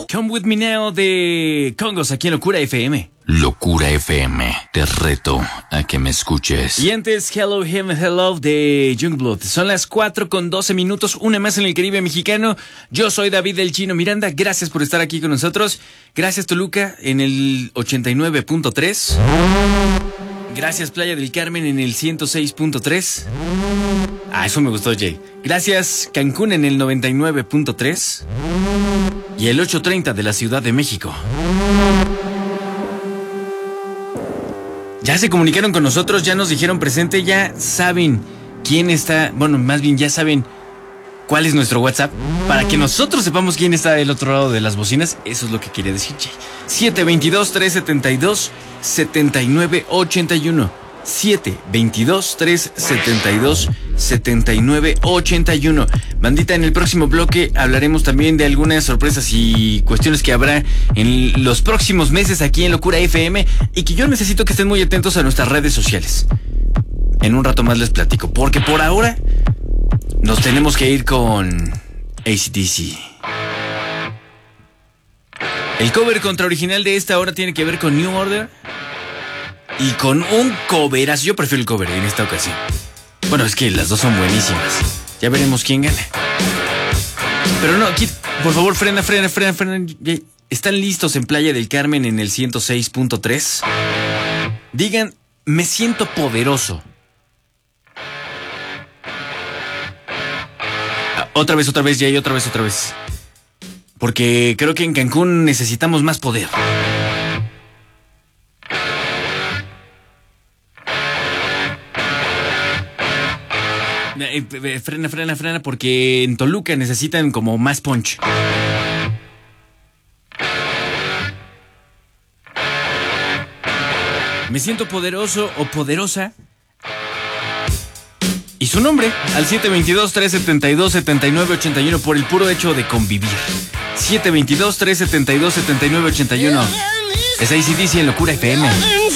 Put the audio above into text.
Come With Me Now de Congos aquí en Locura FM. Locura FM, te reto a que me escuches. Y antes, Hello Him, Hello de Youngblood. Son las 4:12, una más en el Caribe mexicano. Yo soy David El Chino Miranda, gracias por estar aquí con nosotros. Gracias Toluca en el 89.3. Gracias Playa del Carmen en el 106.3. Eso me gustó, Jay. Gracias Cancún en el 99.3. Y el 830 de la Ciudad de México. Ya se comunicaron con nosotros, ya nos dijeron presente, ya saben quién está, bueno, más bien ya saben cuál es nuestro WhatsApp, para que nosotros sepamos quién está del otro lado de las bocinas. Eso es lo que quería decir, Jay. 722-372-7981. 722-372-7981. Bandita, en el próximo bloque hablaremos también de algunas sorpresas y cuestiones que habrá en los próximos meses aquí en Locura FM, y que yo necesito que estén muy atentos a nuestras redes sociales. En un rato más les platico, porque por ahora nos tenemos que ir con AC/DC. El cover contra original de esta hora tiene que ver con New Order y con un coverazo. Yo prefiero el cover en esta ocasión. Bueno, es que las dos son buenísimas. Ya veremos quién gana. Pero no, aquí, por favor, frena. ¿Están listos en Playa del Carmen en el 106.3? Digan, me siento poderoso. Otra vez, Jay, otra vez. Porque creo que en Cancún necesitamos más poder. Frena, porque en Toluca necesitan como más punch. Me siento poderoso o poderosa. Y su nombre al 722-372-7981 por el puro hecho de convivir. 722-372-7981. Es AC/DC en Locura FM.